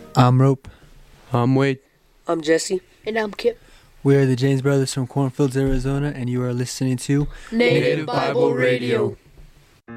I'm Rope. I'm Wade. I'm Jesse. And I'm Kip. We are the James Brothers from Cornfields, Arizona, and you are listening to Native Bible Radio.